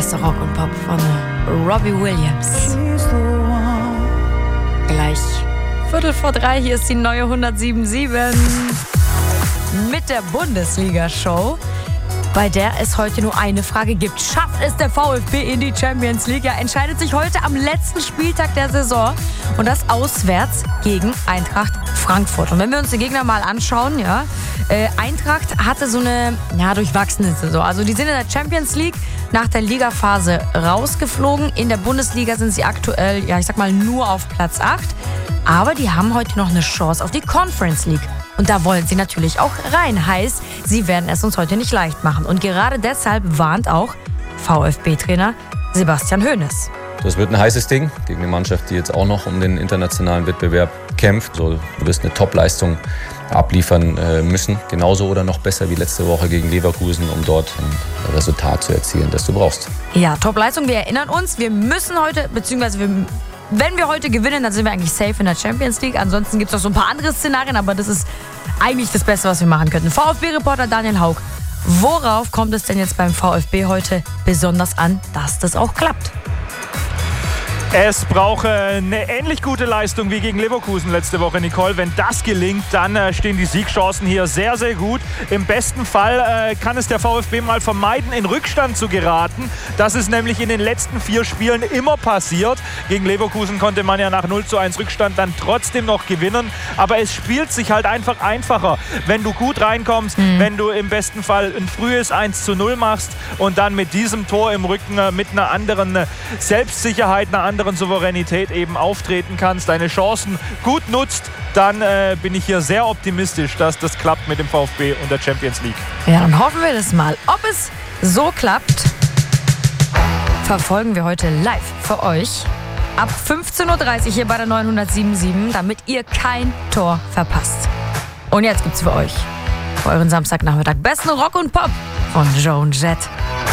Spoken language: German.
beste Rock und Pop von Robbie Williams. Gleich 2:45, hier ist die neue 107.7 mit der Bundesliga-Show, bei der es heute nur eine Frage gibt. Schafft es der VfB in die Champions League? Ja, entscheidet sich heute am letzten Spieltag der Saison und das auswärts gegen Eintracht Frankfurt. Und wenn wir uns den Gegner mal anschauen, ja, Eintracht hatte so eine durchwachsene Saison. Also die sind in der Champions League nach der Ligaphase rausgeflogen. In der Bundesliga sind sie aktuell, nur auf Platz 8. Aber die haben heute noch eine Chance auf die Conference League. Und da wollen sie natürlich auch rein. Heißt, sie werden es uns heute nicht leicht machen. Und gerade deshalb warnt auch VfB-Trainer Sebastian Hoeneß. Das wird ein heißes Ding gegen eine Mannschaft, die jetzt auch noch um den internationalen Wettbewerb kämpft. Du wirst eine Top-Leistung abliefern müssen. Genauso oder noch besser wie letzte Woche gegen Leverkusen, um dort ein Resultat zu erzielen, das du brauchst. Ja, Top-Leistung. Wir erinnern uns, wir müssen heute, wenn wir heute gewinnen, dann sind wir eigentlich safe in der Champions League. Ansonsten gibt es noch so ein paar andere Szenarien, aber das ist eigentlich das Beste, was wir machen könnten. VfB-Reporter Daniel Haug, worauf kommt es denn jetzt beim VfB heute besonders an, dass das auch klappt? Es braucht eine ähnlich gute Leistung wie gegen Leverkusen letzte Woche, Nicole. Wenn das gelingt, dann stehen die Siegchancen hier sehr, sehr gut. Im besten Fall kann es der VfB mal vermeiden, in Rückstand zu geraten. Das ist nämlich in den letzten 4 Spielen immer passiert. Gegen Leverkusen konnte man ja nach 0:1 Rückstand dann trotzdem noch gewinnen. Aber es spielt sich halt einfach einfacher, wenn du gut reinkommst, wenn du im besten Fall ein frühes 1:0 machst und dann mit diesem Tor im Rücken mit einer anderen Selbstsicherheit, einer anderen Souveränität eben auftreten kannst, deine Chancen gut nutzt, dann bin ich hier sehr optimistisch, dass das klappt mit dem VfB und der Champions League. Ja, dann hoffen wir das mal. Ob es so klappt, verfolgen wir heute live für euch ab 15:30 Uhr hier bei der 907.7, damit ihr kein Tor verpasst. Und jetzt gibt's für euch, für euren Samstagnachmittag, besten Rock und Pop von Joan Jett.